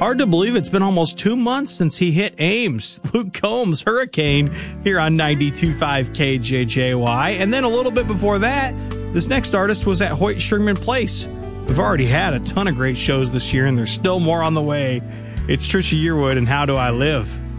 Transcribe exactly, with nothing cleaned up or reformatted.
Hard to believe it's been almost two months since he hit Ames. Luke Combs, Hurricane, here on ninety-two point five K J J Y. And then a little bit before that, this next artist was at Hoyt Stringman Place. We've already had a ton of great shows this year, and there's still more on the way. It's Trisha Yearwood and How Do I Live?